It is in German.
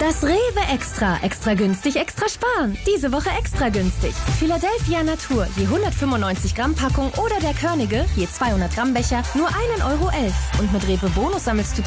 Das Rewe Extra. Extra günstig, extra sparen. Diese Woche extra günstig. Philadelphia Natur, je 195 Gramm Packung oder der Körnige, je 200 Gramm Becher, nur 1,11 €. Und mit Rewe Bonus sammelst du